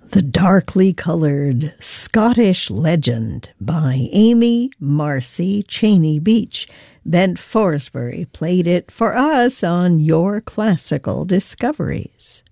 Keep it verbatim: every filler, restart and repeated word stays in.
The Darkly Colored Scottish Legend by Amy Marcy Cheney Beach. Ben Forsberry played it for us on Your Classical Discoveries.